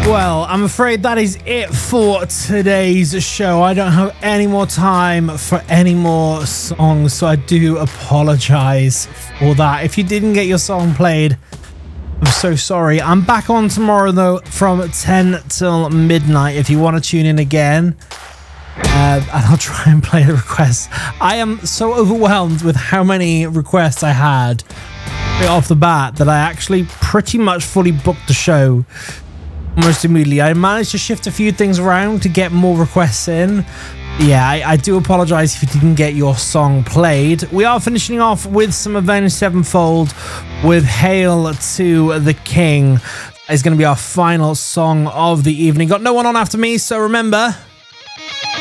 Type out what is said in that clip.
Well, I'm afraid that is it for today's show. I don't have any more time for any more songs, so I do apologize for that. If you didn't get your song played, I'm so sorry. I'm back on tomorrow, though, from 10 till midnight if you want to tune in again. And I'll try and play the requests. I am so overwhelmed with how many requests I had off the bat that I actually pretty much fully booked the show almost immediately. I managed to shift a few things around to get more requests in. Yeah, I do apologize if you didn't get your song played. We are finishing off with some Avenged Sevenfold with Hail to the King. It's going to be our final song of the evening. Got no one on after me, so remember,